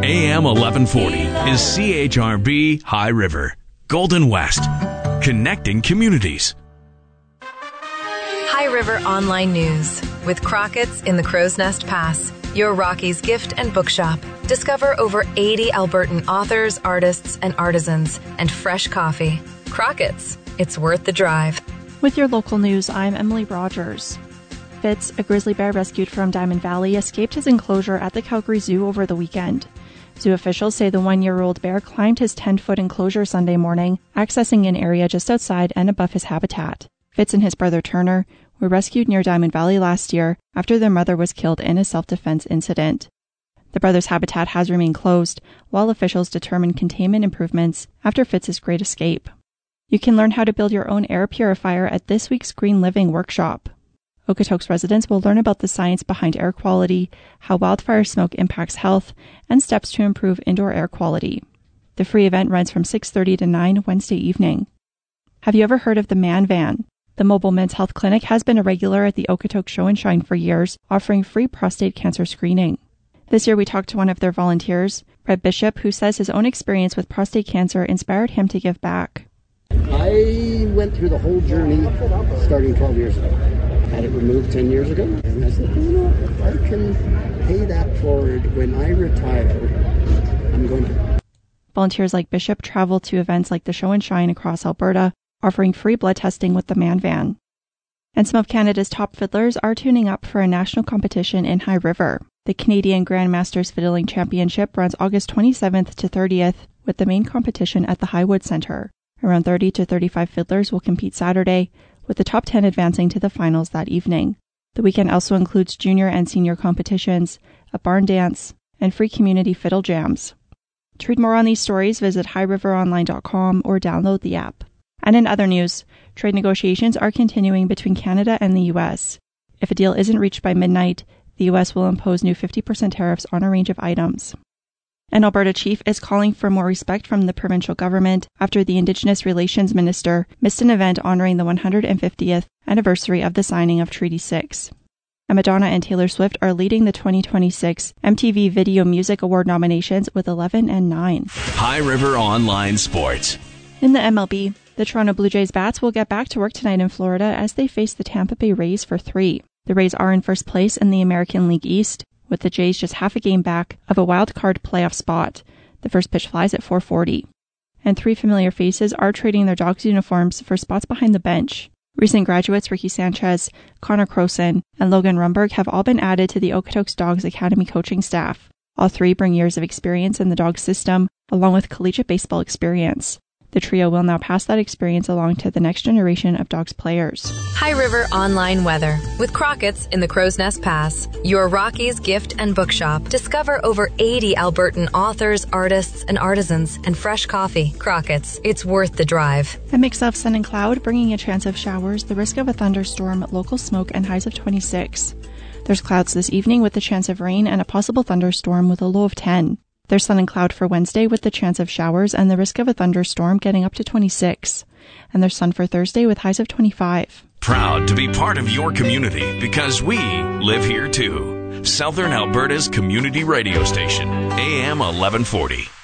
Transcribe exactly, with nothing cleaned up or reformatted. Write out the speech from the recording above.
A M eleven forty is C H R B High River, Golden West, connecting communities. High River Online News with Crockett's in the Crow's Nest Pass, your Rockies gift and bookshop. Discover over eighty Albertan authors, artists, and artisans, and fresh coffee. Crockett's, it's worth the drive. With your local news, I'm Emily Rogers. Fitz, a grizzly bear rescued from Diamond Valley, escaped his enclosure at the Calgary Zoo over the weekend. Zoo officials say the one-year-old bear climbed his ten-foot enclosure Sunday morning, accessing an area just outside and above his habitat. Fitz and his brother Turner were rescued near Diamond Valley last year after their mother was killed in a self-defense incident. The brothers' habitat has remained closed while officials determine containment improvements after Fitz's great escape. You can learn how to build your own air purifier at this week's Green Living workshop. Okotoks residents will learn about the science behind air quality, how wildfire smoke impacts health, and steps to improve indoor air quality. The free event runs from six thirty to nine Wednesday evening. Have you ever heard of the Man Van? The mobile men's health clinic has been a regular at the Okotoks Show and Shine for years, offering free prostate cancer screening. This year we talked to one of their volunteers, Brett Bishop, who says his own experience with prostate cancer inspired him to give back. I went through the whole journey starting twelve years ago. Had it removed ten years ago, and I said, you know, if I can pay that forward when I retire, I'm going to. Volunteers like Bishop travel to events like the Show and Shine across Alberta, offering free blood testing with the Man Van. And some of Canada's top fiddlers are tuning up for a national competition in High River. The Canadian Grandmasters Fiddling Championship runs August twenty-seventh to thirtieth, with the main competition at the Highwood Centre. Around thirty to thirty-five fiddlers will compete Saturday, with the top ten advancing to the finals that evening. The weekend also includes junior and senior competitions, a barn dance, and free community fiddle jams. To read more on these stories, visit high river online dot com or download the app. And in other news, trade negotiations are continuing between Canada and the U S. If a deal isn't reached by midnight, the U S will impose new fifty percent tariffs on a range of items. An Alberta chief is calling for more respect from the provincial government after the Indigenous Relations Minister missed an event honoring the one hundred fiftieth anniversary of the signing of Treaty six. Madonna and Taylor Swift are leading the twenty twenty-six M T V Video Music Award nominations with eleven and nine. High River Online Sports. In the M L B, the Toronto Blue Jays bats will get back to work tonight in Florida as they face the Tampa Bay Rays for three. The Rays are in first place in the American League East, with the Jays just half a game back of a wild card playoff spot. The first pitch flies at four forty. And three familiar faces are trading their Dogs uniforms for spots behind the bench. Recent graduates Ricky Sanchez, Connor Croson, and Logan Rumberg have all been added to the Okotoks Dogs Academy coaching staff. All three bring years of experience in the Dogs system, along with collegiate baseball experience. The trio will now pass that experience along to the next generation of Dogs players. High River Online Weather with Crockett's in the Crow's Nest Pass, your Rockies gift and bookshop. Discover over eighty Albertan authors, artists, and artisans, and fresh coffee. Crockett's, it's worth the drive. A mix of sun and cloud, bringing a chance of showers, the risk of a thunderstorm, local smoke, and highs of twenty-six. There's clouds this evening with the chance of rain and a possible thunderstorm with a low of ten. There's sun and cloud for Wednesday with the chance of showers and the risk of a thunderstorm getting up to twenty-six. And there's sun for Thursday with highs of twenty-five. Proud to be part of your community because we live here too. Southern Alberta's community radio station, A M eleven forty.